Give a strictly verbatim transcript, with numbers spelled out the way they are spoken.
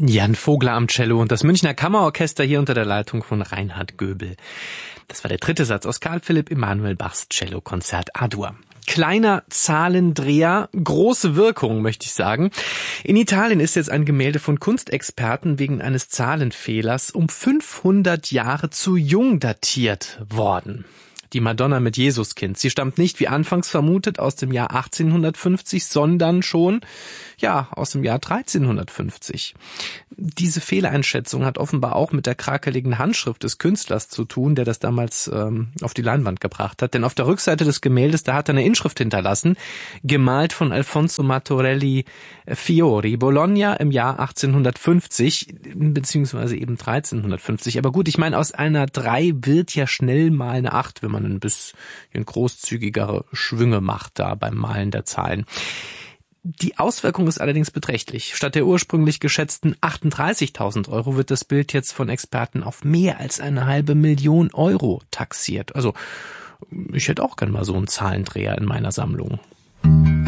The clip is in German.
Jan Vogler am Cello und das Münchner Kammerorchester hier unter der Leitung von Reinhard Göbel. Das war der dritte Satz aus Karl Philipp Emanuel Bachs Cellokonzert A-Dur. Kleiner Zahlendreher, große Wirkung, möchte ich sagen. In Italien ist jetzt ein Gemälde von Kunstexperten wegen eines Zahlenfehlers um fünfhundert Jahre zu jung datiert worden. Die Madonna mit Jesuskind. Sie stammt nicht, wie anfangs vermutet, aus dem Jahr achtzehnhundertfünfzig, sondern schon, ja, aus dem Jahr dreizehnhundertfünfzig. Diese Fehleinschätzung hat offenbar auch mit der krakeligen Handschrift des Künstlers zu tun, der das damals ähm, auf die Leinwand gebracht hat. Denn auf der Rückseite des Gemäldes, da hat er eine Inschrift hinterlassen, gemalt von Alfonso Martorelli Fiori, Bologna im Jahr achtzehnhundertfünfzig, beziehungsweise eben dreizehnhundertfünfzig. Aber gut, ich meine, aus einer drei wird ja schnell mal eine acht, wenn man ein bisschen großzügigere Schwünge macht da beim Malen der Zahlen. Die Auswirkung ist allerdings beträchtlich. Statt der ursprünglich geschätzten achtunddreißigtausend Euro wird das Bild jetzt von Experten auf mehr als eine halbe Million Euro taxiert. Also ich hätte auch gern mal so einen Zahlendreher in meiner Sammlung.